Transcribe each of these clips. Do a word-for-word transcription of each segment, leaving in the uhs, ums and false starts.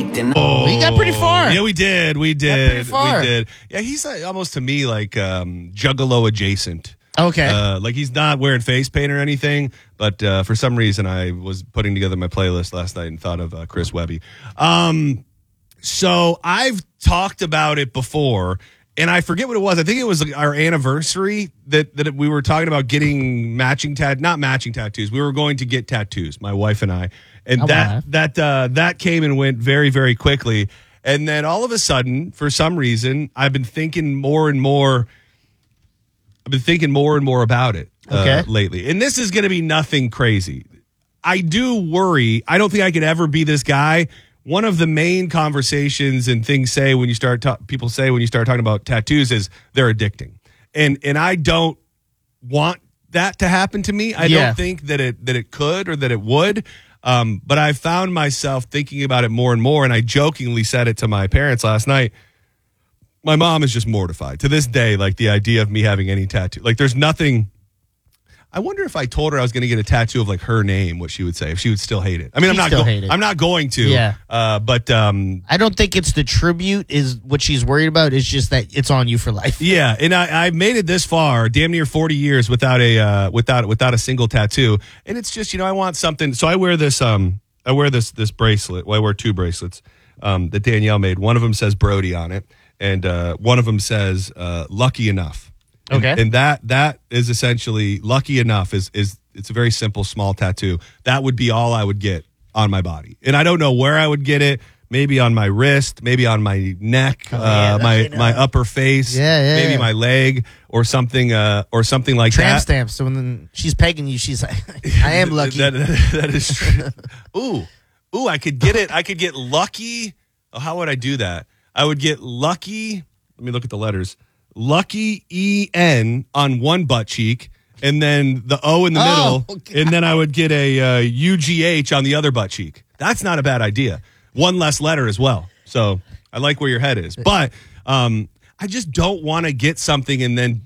Oh, we got pretty far. Yeah, we did. We did. pretty far. We did. Yeah, he's like, almost to me like um, Juggalo adjacent. Okay. Uh, like he's not wearing face paint or anything, but uh, for some reason I was putting together my playlist last night and thought of uh, Chris Webby. Um, so I've talked about it before, and I forget what it was. I think it was like our anniversary that that we were talking about getting matching tat, not matching tattoos. We were going to get tattoos, my wife and I, and Oh, that wow. that uh, that came and went very very quickly. And then all of a sudden, for some reason, I've been thinking more and more. I've been thinking more and more about it uh, Okay. lately. And this is going to be nothing crazy. I do worry. I don't think I could ever be this guy. One of the main conversations and things say when you start ta- people say when you start talking about tattoos is they're addicting. And and I don't want that to happen to me. I Yeah. don't think that it that it could or that it would. Um, but I found myself thinking about it more and more, and I jokingly said it to my parents last night. My mom is just mortified to this day, like the idea of me having any tattoo. Like there's nothing. I wonder if I told her I was going to get a tattoo of like her name, what she would say, if she would still hate it. I mean, I'm She'd not still go- hate it. I'm not going to. Yeah. Uh, but um, I don't think it's the tribute is what she's worried about. It's just that it's on you for life. yeah, and I, I made it this far, damn near forty years without a uh, without without a single tattoo, and it's just you know I want something. So I wear this um I wear this this bracelet. Well, I wear two bracelets um, that Danielle made. One of them says Brody on it, and uh, one of them says uh, Lucky Enough. And, Okay. and that that is essentially Lucky Enough is is it's a very simple small tattoo. That would be all I would get on my body, and I don't know where I would get it. Maybe on my wrist, maybe on my neck, Oh, yeah, uh, my Lucky Enough. my upper face, Yeah, yeah, maybe yeah. my leg or something, uh, or something like Tramp that. stamps. So when she's pegging you, she's like, I am lucky. That, that is true. Ooh, ooh, I could get it. I could get lucky. Oh, how would I do that? I would get lucky. Let me look at the letters. Lucky E N on one butt cheek, and then the O in the Oh, middle, God. and then I would get a uh, U G H on the other butt cheek. That's not a bad idea. One less letter as well. So I like where your head is, but um, I just don't want to get something and then.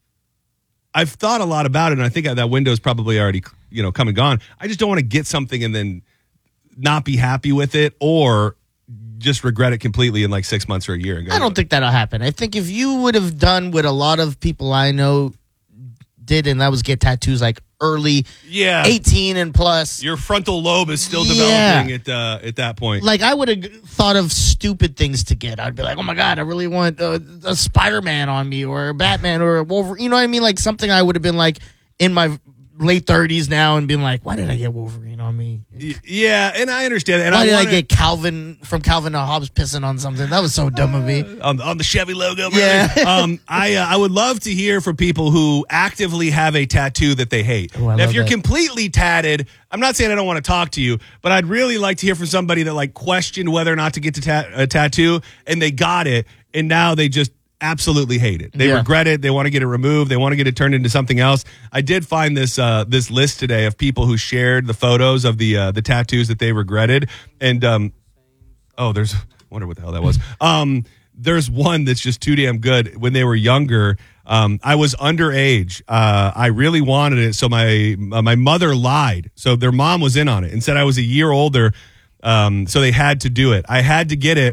I've thought a lot about it, and I think that window's probably already, you know, come and gone. I just don't want to get something and then not be happy with it, or just regret it completely in like six months or a year. And go, I don't think that'll happen. I think if you would have done what a lot of people I know did, and that was get tattoos like early, yeah, eighteen and plus. your frontal lobe is still Yeah. developing at uh, at that point. Like I would have thought of stupid things to get. I'd be like, oh my god, I really want uh, a Spider-Man on me, or a Batman, or a Wolverine. You know what I mean? Like something I would have been like in my late thirties now and been like, why did I get Wolverine on me? Y- yeah, and I understand that. And Why I did wanna, I get Calvin from Calvin and Hobbes pissing on something? That was so dumb of me. on, on the Chevy logo? brother? Yeah. um, I uh, I would love to hear from people who actively have a tattoo that they hate. Oh, I now, if love you're that. completely tatted, I'm not saying I don't want to talk to you, but I'd really like to hear from somebody that like questioned whether or not to get to ta- a tattoo, and they got it, and now they just absolutely hate it. They Yeah. regret it. They want to get it removed. They want to get it turned into something else. I did find this uh, this list today of people who shared the photos of the uh, the tattoos that they regretted, and um, oh, there's I wonder what the hell that was. Um, there's one that's just too damn good. When they were younger, um, I was underage. Uh, I really wanted it, so my uh, my mother lied. So their mom was in on it and said I was a year older. Um, so they had to do it. I had to get it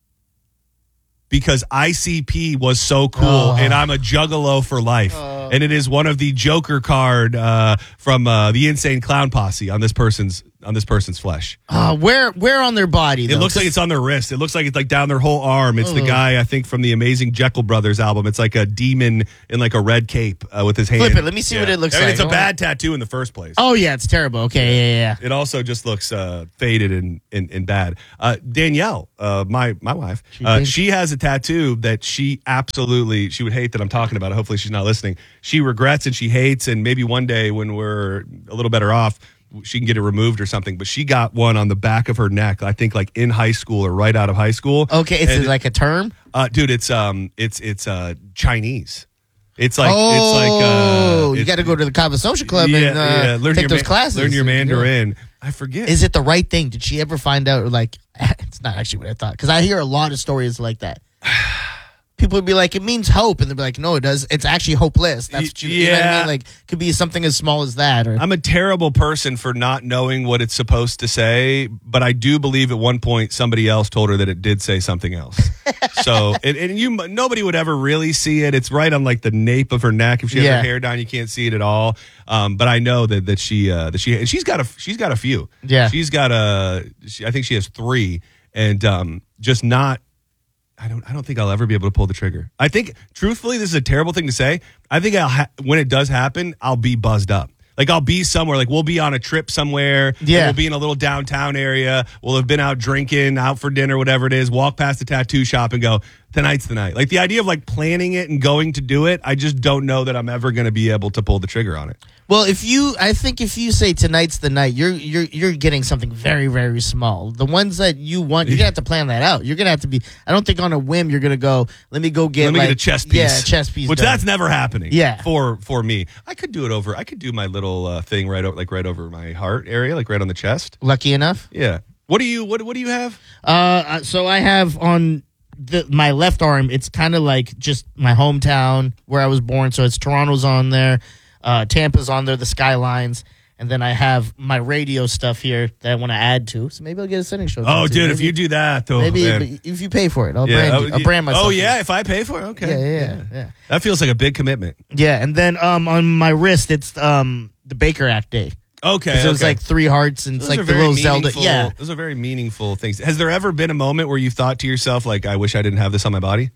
because I C P was so cool, Oh. and I'm a juggalo for life. And it is one of the Joker card uh, from uh, the Insane Clown Posse on this person's on this person's flesh. Uh, where where on their body? It though? looks like it's on their wrist. It looks like it's like down their whole arm. It's the Ugh. guy I think from the Amazing Jekyll Brothers album. It's like a demon in like a red cape uh, with his hand. Flip it. Let me see what it looks I mean, like. It's a Hold bad tattoo in the first place. Oh yeah, it's terrible. Okay, yeah, yeah. yeah. It also just looks uh, faded and, and, and bad. Uh, Danielle, uh, my my wife, uh, thinks- she has a tattoo that she absolutely, she would hate that I'm talking about it. Hopefully she's not listening. She regrets and she hates, and maybe one day when we're a little better off, she can get it removed or something. But she got one on the back of her neck, I think like in high school or right out of high school. Okay, is And it like a term? uh, dude, it's um, it's it's uh, Chinese. It's like oh, it's like uh, you it's- got to go to the Kava Social Club yeah, and uh, yeah. Learn take your those ma- classes. Learn your Yeah. Mandarin. I forget. Is it the right thing? Did she ever find out? Like, it's not actually what I thought, because I hear a lot of stories like that. people would be like, it means hope, and they'd be like, no, it does. It's actually hopeless. That's what you, you know what I Yeah. mean? Like, could be something as small as that. Or I'm a terrible person for not knowing what it's supposed to say, but I do believe at one point somebody else told her that it did say something else. So, and, and you, nobody would ever really see it. It's right on like the nape of her neck. If she has Yeah. her hair down, you can't see it at all. Um, but I know that that she uh, that she and she's got a she's got a few. Yeah. she's got a. She, I think she has three, and um, just not. I don't. I don't think I'll ever be able to pull the trigger. I think, truthfully, this is a terrible thing to say. I think I'll ha- when it does happen, I'll be buzzed up. Like I'll be somewhere. Like we'll be on a trip somewhere. and Yeah. we'll be in a little downtown area. We'll have been out drinking, out for dinner, whatever it is. Walk past the tattoo shop and go, tonight's the night. Like the idea of like planning it and going to do it. I just don't know that I'm ever going to be able to pull the trigger on it. Well, if you, I think if you say tonight's the night, you're you're you're getting something very very small. The ones that you want, you're gonna have to plan that out. You're gonna have to be. I don't think on a whim you're gonna go. Let me go get. Let me like, get a chess piece. Yeah, a chess piece. Which done. that's never happening. Yeah. For for me, I could do it over. I could do my little uh, thing right over, like right over my heart area, like right on the chest. Lucky enough. Yeah. What do you what What do you have? Uh, so I have on the my left arm. It's kind of like just my hometown where I was born. So it's Toronto's on there, uh, Tampa's on there, the Skylines, and then I have my radio stuff here that I want to add to. So maybe I'll get a setting show. Oh, too. dude, Maybe- if you do that, though, maybe man. if you pay for it, I'll Yeah, brand oh, you. I'll brand myself. Oh yeah, if I pay for it, okay. Yeah, yeah, yeah, yeah. That feels like a big commitment. Yeah, and then um on my wrist it's um the Baker Act Day. Okay, So it's okay. like three hearts and it's Those are like the very little Zelda. meaningful- Yeah. those are very meaningful things. Has there ever been a moment where you thought to yourself, like, I wish I didn't have this on my body?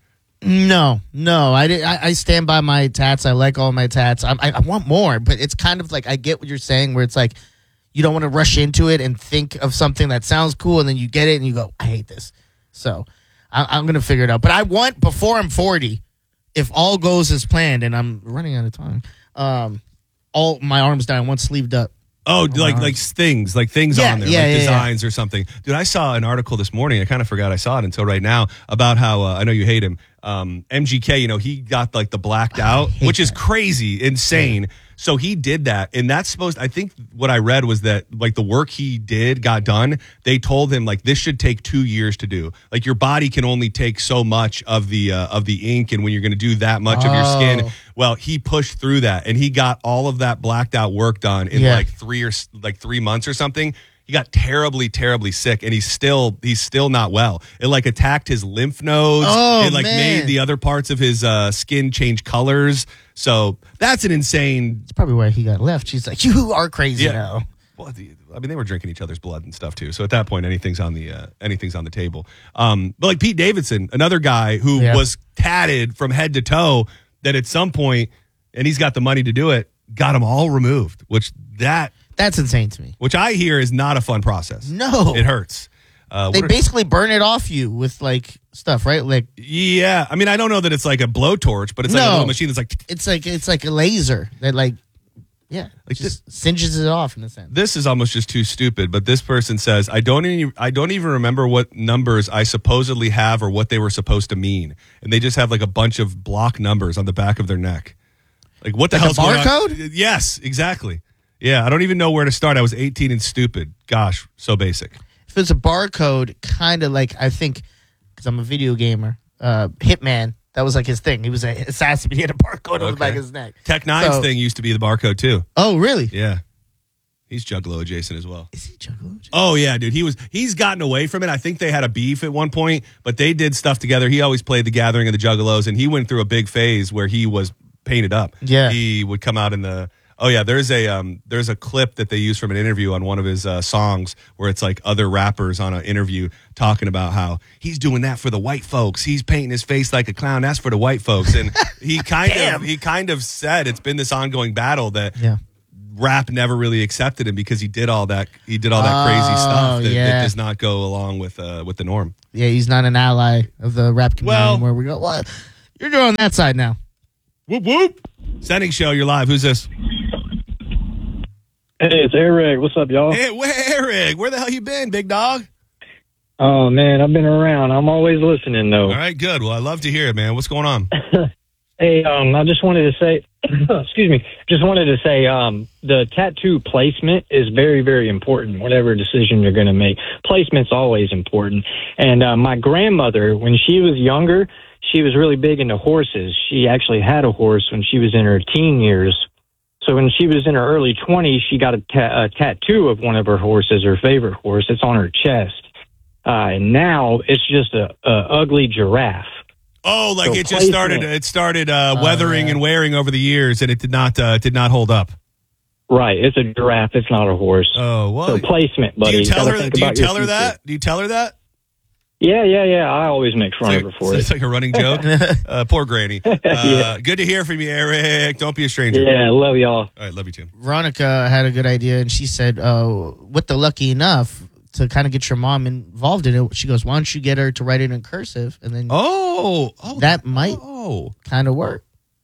No, no, I did. I, I stand by my tats. I like all my tats. I, I, I want more, but it's kind of like I get what you're saying, where it's like you don't want to rush into it and think of something that sounds cool, and then you get it and you go, I hate this. So I, I'm gonna figure it out. But I want before I'm forty, if all goes as planned, and I'm running out of time. Um, all my arms down, one sleeved up. Oh, like like things, like things Yeah, on there, yeah, like yeah, designs or something. Dude, I saw an article this morning. I kind of forgot I saw it until right now about how uh, I know you hate him. Um, M G K, you know, he got like the blacked out, hate which is that. crazy, insane. So he did that, and that's supposed. I think what I read was that like the work he did got done. They told him like this should take two years to do. Like your body can only take so much of the uh, of the ink, and when you're going to do that much of your skin, Oh. well, he pushed through that, and he got all of that blacked out work done in Yeah. like three or s- like three months or something. He got terribly, terribly sick, and he's still he's still not well. It like attacked his lymph nodes. Oh, it like man. made the other parts of his uh, skin change colors. So that's an insane. It's probably where he got left. She's like, you are crazy Yeah. now. Well, the- I mean, they were drinking each other's blood and stuff too. So at that point, anything's on the uh, anything's on the table. Um, but like Pete Davidson, another guy who Yeah. was tatted from head to toe, that at some point, and he's got the money to do it, got them all removed. Which that That's insane to me. which I hear is not a fun process. No. It hurts. Uh, They what are- basically burn it off you with like stuff, right? Like yeah, I mean, I don't know that it's like a blowtorch, but it's like a No. little machine that's like. it's like it's like a laser that like yeah, Like just singes it off in a sense. This is almost just too stupid, but this person says, I don't even, I don't even remember what numbers I supposedly have or what they were supposed to mean. And they just have like a bunch of block numbers on the back of their neck. Like what the Like a hell's going on? barcode? Yes, exactly. Yeah, I don't even know where to start. I was eighteen and stupid. Gosh, so basic. If it's a barcode, kind of like I think because I'm a video gamer, uh, Hitman. That was like his thing. He was an assassin, but he had a barcode on the back of his neck. Tech Nine's So- thing used to be the barcode too. Oh, really? Yeah. He's Juggalo adjacent as well. Is he Juggalo? Oh yeah, dude. He was he's gotten away from it. I think they had a beef at one point, but they did stuff together. He always played the Gathering of the Juggalos, and he went through a big phase where he was painted up. Yeah. He would come out in the Oh yeah, there's a um there's a clip that they use from an interview on one of his uh, songs where it's like other rappers on an interview talking about how he's doing that for the white folks. He's painting his face like a clown. That's for the white folks. And he kind of he kind of said it's been this ongoing battle that Yeah. rap never really accepted him because he did all that he did all that crazy Oh, stuff that, that yeah. does not go along with uh, with the norm. Yeah, he's not an ally of the rap community Well- where we go, what? You're doing on that side now. Whoop whoop. Sending show, you're live. Who's this? Hey, it's Eric. What's up, y'all? Hey, where, Eric, where the hell you been, big dog? Oh, man, I've been around. I'm always listening, though. All right, good. Well, I love to hear it, man. What's going on? Hey, um, I just wanted to say, excuse me, just wanted to say, um, the tattoo placement is very, very important. Whatever decision you're going to make, placement's always important. And uh, my grandmother, when she was younger, she was really big into horses. She actually had a horse when she was in her teen years. So when she was in her early twenties, she got a, ta- a tattoo of one of her horses, her favorite horse. It's on her chest. Uh, and now it's just a, a ugly giraffe. Oh, like So it just started. placement. It started uh, Oh, weathering yeah. and wearing over the years, and it did not uh, did not hold up. Right. It's a giraffe. It's not a horse. Oh, well. So placement, buddy. do you tell Gotta her? think Do you about your tell her future. that? Do you tell her that? Yeah, yeah, yeah. I always make fun It's of like, her for it's it. like a running joke. uh, poor Granny. Uh, Yeah. Good to hear from you, Eric. Don't be a stranger. Yeah, love y'all. All right, love you too. Veronica had a good idea, and she said, uh, with the lucky enough to kind of get your mom involved in it, she goes, why don't you get her to write it in cursive? And then Oh, oh, That might- Oh, kind of work.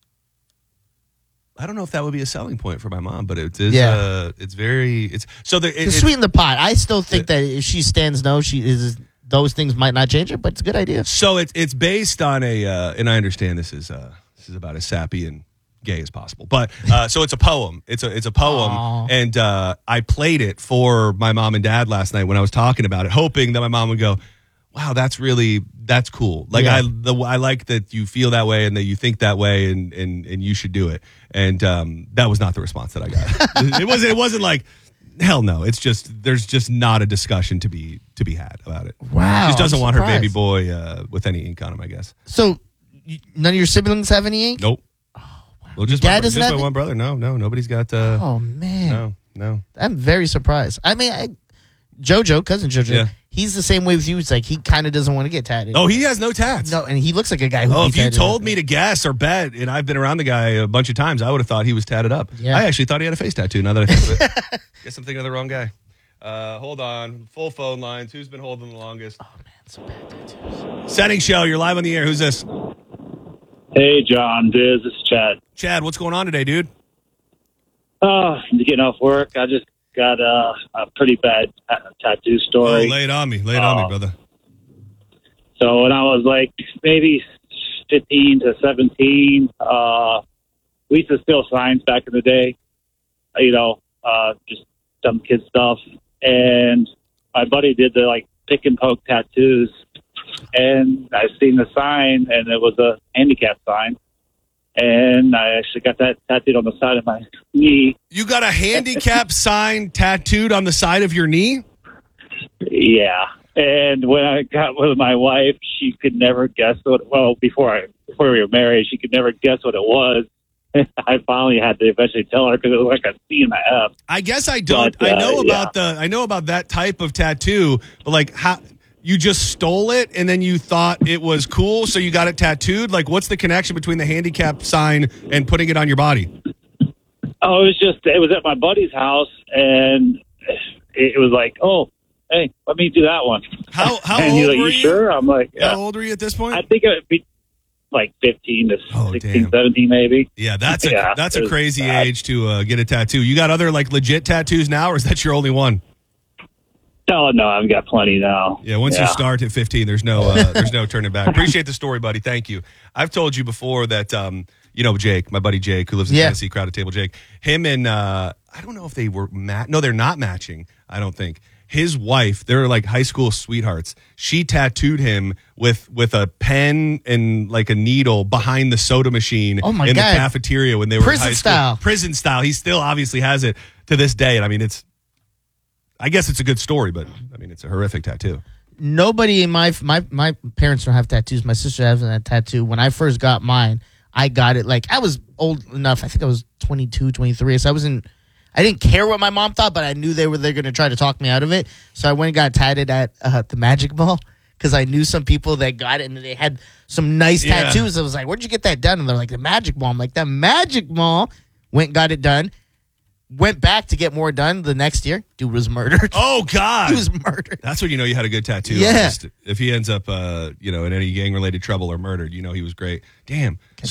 I don't know if that would be a selling point for my mom, but it is. Yeah. Uh, it's very. It's so the. It, To it- sweeten the pot. I still think that if she stands no, she is. Those things might not change it, but it's a good idea. So it's it's based on a, uh, and I understand this is uh, this is about as sappy and gay as possible, but uh, so it's a poem. It's a it's a poem, Aw. and uh, I played it for my mom and dad last night when I was talking about it, hoping that my mom would go, "Wow, that's really that's cool." Like Yeah. I the I like that you feel that way and that you think that way, and and and you should do it. And um, that was not the response that I got. it wasn't. It wasn't like. Hell no! It's just there's just not a discussion to be to be had about it. Wow, She just doesn't I'm want her surprised. baby boy uh, with any ink on him, I guess. So, you, none of your siblings have any ink? Nope. Well, just Dad my, doesn't just have my it? one brother. No, no, nobody's got. Uh, Oh man, no, no. I'm very surprised. I mean, I, JoJo, cousin JoJo, Yeah. he's the same way with you. It's like he kind of doesn't want to get tatted. Oh, he has no tats. no, and he looks like a guy who. Oh, if you told me to guess or bet, and I've been around the guy a bunch of times, I would have thought he was tatted up. Yeah. I actually thought he had a face tattoo. Now that I think of it, guess I'm thinking of the wrong guy. Uh, hold on, full phone lines. Who's been holding the longest? Oh man, some bad tattoos. Setting show. You're live on the air. Who's this? Hey, John, Diz, this is Chad. Chad. What's going on today, dude? Oh, I'm getting off work. I just got uh, a pretty bad uh, tattoo Oh, story. lay it on me. Lay it on me, Oh. brother. So when I was like maybe fifteen to seventeen, uh, we used to steal signs back in the day, you know, uh, just dumb kid stuff. And my buddy did the like pick and poke tattoos. And I seen the sign, and it was a handicap sign. And I actually got that tattooed on the side of my knee. You got a handicap sign tattooed on the side of your knee? Yeah. And when I got with my wife, she could never guess what, well, before I, before we were married, she could never guess what it was. I finally had to eventually tell her because it was like a C and a F. I guess I don't. But, I know uh, about the. I know about that type of tattoo, but like how you just stole it and then you thought it was cool, so you got it tattooed. Like, what's the connection between the handicap sign and putting it on your body? Oh, it was just, it was at my buddy's house, and it, it was like, oh, hey, let me do that one. How how and old he's like, were you you? sure? I'm like, yeah. How old were you at this point? I think it would be like fifteen to Oh, sixteen, damn. seventeen, maybe. yeah, that's a Yeah, that's it a was crazy bad. age to uh, get a tattoo. You got other like legit tattoos now, or is that your only one? Oh, no, I've got plenty now. Yeah, once you Yeah. start at fifteen, there's no uh, there's no turning back. Appreciate the story, buddy. Thank you. I've told you before that um, you know Jake, my buddy Jake, who lives in Yeah. Tennessee, Crowded Table Jake. Him and uh, I don't know if they were mat. No, they're not matching. I don't think. His wife, they're like high school sweethearts. She tattooed him with with a pen and like a needle behind the soda machine Oh, my in God. the cafeteria when they were in Prison high school. style. Prison style. He still obviously has it to this day, and I mean it's. I guess it's a good story, but I mean it's a horrific tattoo. Nobody in my my my parents don't have tattoos. My sister has a tattoo. When I first got mine, I got it like I was old enough. I think I was twenty-two, twenty-three. So I wasn't. I didn't care what my mom thought, but I knew they were they're going to try to talk me out of it. So I went and got tatted at uh, the Magic Mall because I knew some people that got it and they had some nice Yeah. tattoos. I was like, "Where'd you get that done?" And they're like, "The Magic Mall." I'm like, "The Magic Mall." Went and got it done. Went back to get more done the next year. Dude was murdered. Oh God, He was murdered. that's when you know you had a good tattoo. Yeah. artist. If he ends up, uh, you know, in any gang related trouble or murdered, you know he was great. Damn.